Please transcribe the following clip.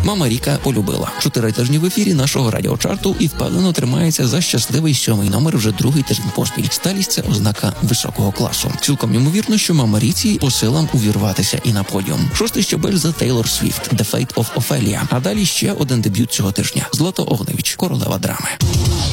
Мама Ріка полюбила. 4 тижні в ефірі нашого радіочарту і впевнено тримається за щасливий 7-й номер вже другий тиждень поспіль. Сталість – це ознака високого класу. Цілком ймовірно, що Мама Ріці по силам увірватися і на подіум. 6-й щабель за Тейлор Свіфт «The Fate of Ophelia». А далі ще один дебют цього тижня – Злата Огневич, королева драми.